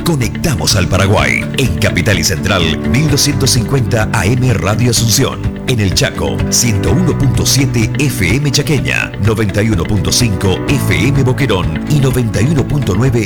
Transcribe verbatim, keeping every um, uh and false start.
Conectamos al Paraguay. En Capital y Central, mil doscientos cincuenta A M Radio Asunción. En el Chaco, ciento uno punto siete F M Chaqueña, noventa y uno punto cinco F M Boquerón y noventa y uno punto nueve